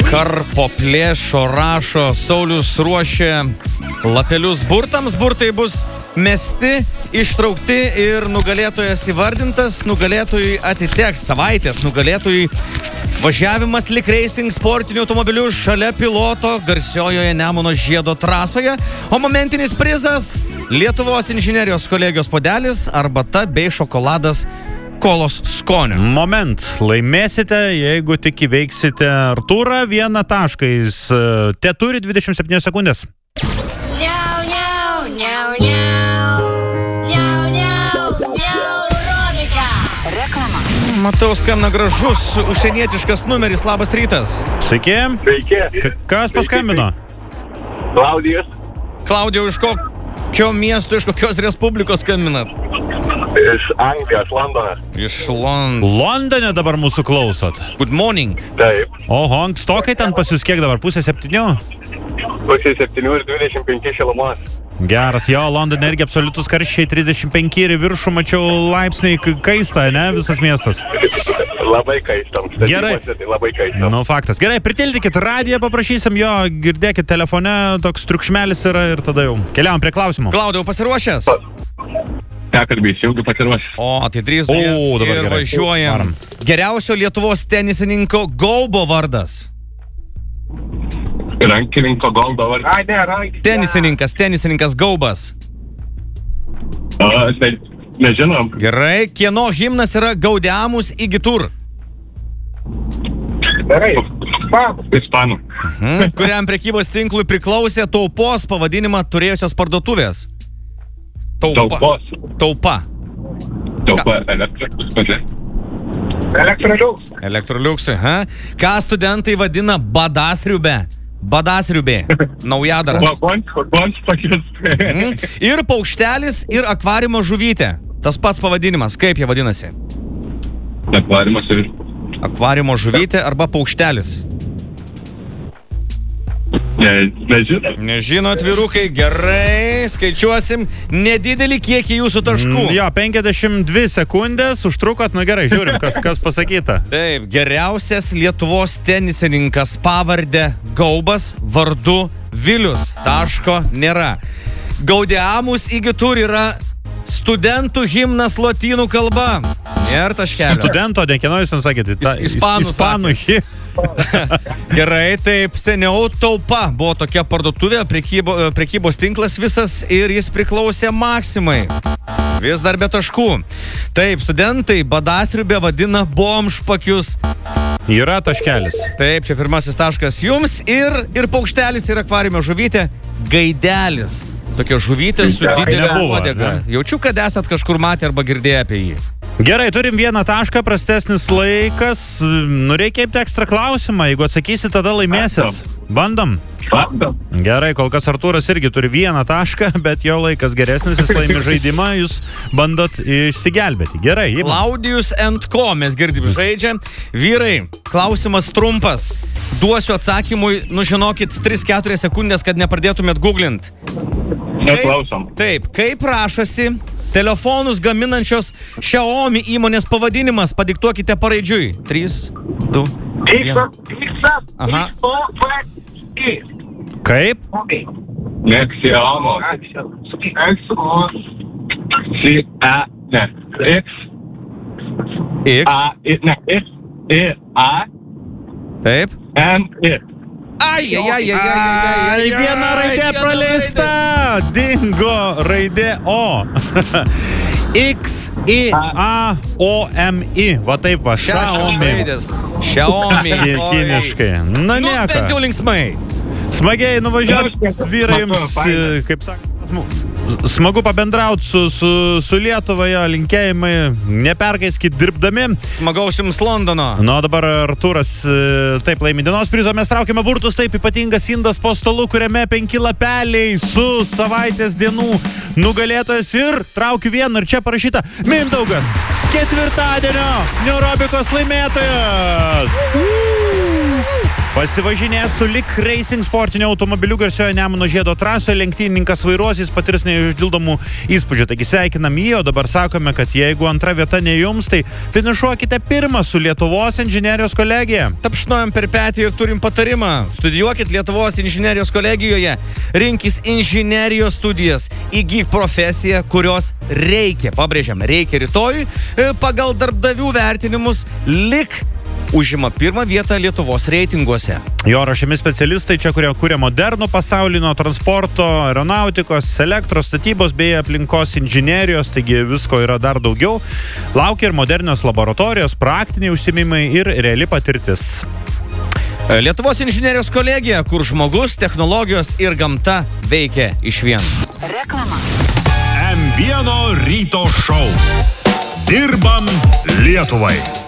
Karpo plėšo, rašo, Saulius ruošia lapelius burtams, burtai bus mesti, ištraukti ir nugalėtojas įvardintas, nugalėtojui atiteks savaitės, nugalėtojui važiavimas Lik Racing sportiniu automobiliu šalia piloto garsiojoje Nemuno žiedo trasoje, o momentinis prizas Lietuvos inžinerijos kolegijos puodelis, arbata bei šokoladas kolos skonio. Moment, laimėsite, jeigu tik įveiksite Artūrą 1 tašką. Jis te turi 27 sekundės. Reklama. Matau, skambina gražus užsienietiškas numeris. Labas rytas. Sveiki. Sveiki. Kas paskambino? Klaudijus. Klaudijau, iš kokio miesto, iš kokios respublikos skambinat? Iš Anglijos, Londonas. Iš Londono. Londone dabar mūsų klausot. Good morning. Taip. Oho, ankstokai ten pas jūs kiek dabar? 6:30? 7 ir 25 šilumos. Geras, jo, Londone irgi absoliutus karščiai, 35 ir viršų, mačiau laipsniai kaista, ne, visas miestas. Labai kaistam. Gerai. Labai kaistam. Nu, faktas. Gerai, pritildykit radiją, paprašysim jo, girdėkit telefone, toks triukšmelis yra ir tada jau keliavom prie klausimų. Klaudijau, pasiruošęs? Tekalbys, jau pasiruošęs. O, tai 3, 2, dabar ir gerai. važiuojam. Varom. Geriausio Lietuvos tenisininko Gaubo vardas. Rankininko Goldo vardas. Tenisininkas Gaubas. Nežinom. Gerai, kieno himnas yra Gaudeamus Igitur? Gerai. Ispanų. Kuriam prekybos tinklui priklausė Taupos pavadinimą turėjusios parduotuvės? Taupos. Taupa. Taupa Elektroliuksui, ha? Ką studentai vadina badasriube? Badasriubė. Naujadaras. Bons pakis. Ir paukštelis, ir akvariumo žuvytė. Tas pats pavadinimas. Kaip jie vadinasi? Akvariumas ir... Akvariumo žuvytė arba paukštelis. Nežinom. Nežinot, vyrukai, gerai, skaičiuosim nedidelį kiekį jūsų taškų. Jo, 52 sekundės, užtrukot, nu gerai, žiūrim, kas pasakyta. Taip, geriausias Lietuvos tenisininkas pavardė Gaubas, vardu Vilius. Taško nėra. Gaudeamus Igitur yra studentų himnas lotynų kalba. Nėra taškelio. Studento, nekieno jūs ten sakėte? Ispanų himnas. Gerai, taip, seniau Taupa buvo tokia parduotuvė, prekybos tinklas visas ir jis priklausė Maksimai. Vis dar be taškų. Taip, studentai badasriubę vadina bomžpakius. Yra taškelis. Taip, čia pirmasis taškas jums ir paukštelis ir akvariumo žuvytė Gaidelis. Tokia žuvytė su didelė uodega. Jaučiu, kad esat kažkur matę arba girdėję apie jį. Gerai, turim 1 tašką, prastesnis laikas. Nu, reikia įpti ekstra klausimą. Jeigu atsakysi, tada laimėsit. Bandom? Bandom. Gerai, kol kas Artūras irgi turi 1 tašką, bet jo laikas geresnis, jis laimi žaidimą, jūs bandot išsigelbėti. Gerai, įmam. Claudius & Co. Mes girdim žaidžia. Vyrai, klausimas trumpas. Duosiu atsakymui, žinokit, 3-4 sekundės, kad nepradėtumėt googlint. Neklausom. Taip, kaip rašosi telefonus gaminančios Xiaomi įmonės pavadinimas? Padiktuokite paraidžiui. 3, 2, 1. Aha. Kaip? Xiaomi. Taip. Ai, viena raidė praleista. Dingo raidė O. X-I-A-O-M-I. Va taip va, Xiaomi. Xiaomi. Kiniškai. Na nieko. Bent jau linksmai. Smagiai nuvažiuot, vyrai jums, kaip sakant, smagu pabendrauti su Lietuva, jo linkėjimai, neperkaiskit dirbdami. Smagaus jums Londono. Nu, dabar Artūras taip laimi dienos prizo, mes traukime burtus, taip ypatingas indas po stalu, kuriame 5 lapeliai su savaitės dienų nugalėtojas ir traukiu vieną ir čia parašyta Mindaugas, ketvirtadienio Neurobikos laimėtojas. Pasivažinėjęs su Lik Racing sportinio automobiliu garsiojo Nemuno žiedo trasoje, lenktynininkas vairuos, jis patirs neišdildomų įspūdžių. Taigi sveikinam jį, o dabar sakome, kad jeigu antra vieta ne jums, tai finišuokite pirmą su Lietuvos inžinerijos kolegija. Tapšnojam per petį ir turim patarimą. Studijuokit Lietuvos inžinerijos kolegijoje, rinkis inžinerijos studijas, įgyk profesiją, kurios reikia. Pabrėžiam, reikia rytoj. Pagal darbdavių vertinimus Lik užima pirmą vietą Lietuvos reitinguose. Jo rašymi specialistai čia, kurie kuria modernų pasaulį nuo transporto, aeronautikos, elektros, statybos bei aplinkos inžinerijos, taigi visko yra dar daugiau. Laukia ir modernios laboratorijos, praktiniai užsiėmimai ir reali patirtis. Lietuvos inžinerijos kolegija, kur žmogus, technologijos ir gamta veikia išvien. Reklama. M1 ryto šou. Dirbam Lietuvai.